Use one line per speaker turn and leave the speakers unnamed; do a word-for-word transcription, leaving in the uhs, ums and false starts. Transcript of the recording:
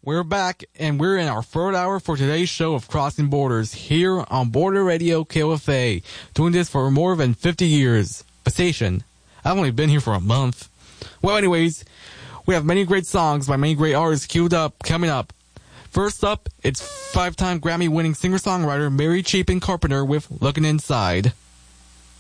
We're back, and we're in our third hour for today's show of Crossing Borders here on Border Radio K O F A, doing this for more than fifty years. A station. I've only been here for a month. Well, anyways, we have many great songs by many great artists queued up, coming up. First up, it's five-time Grammy-winning singer-songwriter Mary Chapin Carpenter with Looking Inside.